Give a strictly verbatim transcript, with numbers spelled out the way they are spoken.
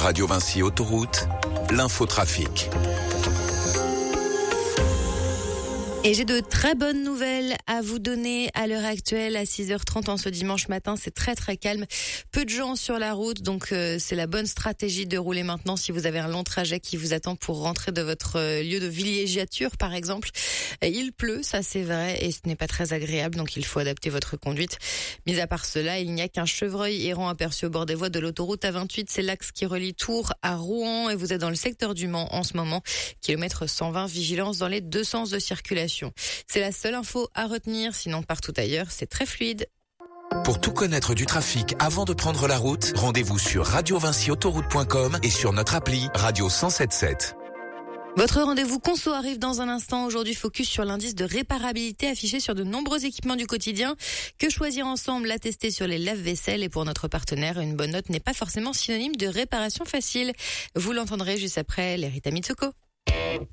Radio Vinci Autoroute, l'infotrafic. Et j'ai de très bonnes nouvelles à vous donner à l'heure actuelle, à six heures trente en ce dimanche matin. C'est très très calme. Peu de gens sur la route, donc euh, c'est la bonne stratégie de rouler maintenant si vous avez un long trajet qui vous attend pour rentrer de votre euh, lieu de villégiature, par exemple. Et il pleut, ça c'est vrai, et ce n'est pas très agréable, donc il faut adapter votre conduite. Mis à part cela, il n'y a qu'un chevreuil errant aperçu au bord des voies de l'autoroute A vingt-huit. C'est l'axe qui relie Tours à Rouen, et vous êtes dans le secteur du Mans en ce moment. Kilomètre cent vingt, vigilance dans les deux sens de circulation. C'est la seule info à retenir, sinon partout ailleurs, c'est très fluide. Pour tout connaître du trafic avant de prendre la route, rendez-vous sur radio vinci autoroute point com et sur notre appli Radio cent sept sept. Votre rendez-vous conso arrive dans un instant. Aujourd'hui, focus sur l'indice de réparabilité affiché sur de nombreux équipements du quotidien. Que choisir ensemble? À tester sur les lave-vaisselle. Et pour notre partenaire, une bonne note n'est pas forcément synonyme de réparation facile. Vous l'entendrez juste après les Rita Mitsoko.